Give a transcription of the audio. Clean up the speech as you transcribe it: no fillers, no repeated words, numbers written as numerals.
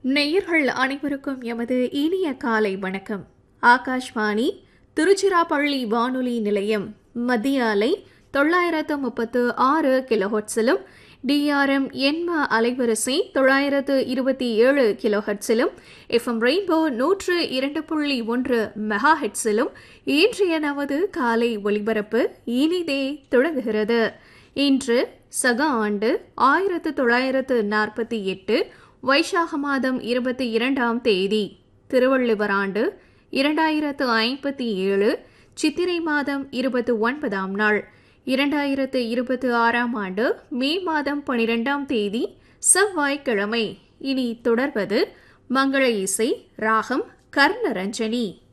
நேயர்கள் அனைவருக்கும் எமது இனிய காலை வணக்கம். ஆகாஷ்வாணி திருச்சிராப்பள்ளி வானொலி நிலையம் மத்திய அலை 936 கிலோஹெர்ட்ஸிலும் டிஆர்எம் எண்ம அலைவரிசை 927 கிலோஹெர்ட்ஸிலும் எஃப்எம் ரெயின்போ 102.1 மெகா ஹெர்ட்ஸிலும் இன்றைய நமது காலை ஒலிபரப்பு இனிதே தொடங்குகிறது. இன்று சக ஆண்டு 1948 வைசாக மாதம் 22ஆம் தேதி, திருவள்ளுவர் ஆண்டு 2057, சித்திரை மாதம் 29ஆம் நாள், 2026ஆம் ஆண்டு மே மாதம் 12ஆம் தேதி செவ்வாய்க்கிழமை. இனி தொடர்வது மங்கள இசை, ராகம் கர்ணரஞ்சனி.